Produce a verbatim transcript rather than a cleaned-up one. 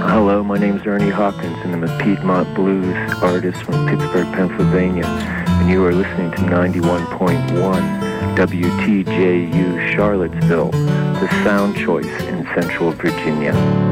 Hello, my name's Ernie Hawkins, and I'm a Piedmont blues artist from Pittsburgh, Pennsylvania, and you are listening to ninety-one point one W T J U Charlottesville, the sound choice in Central Virginia.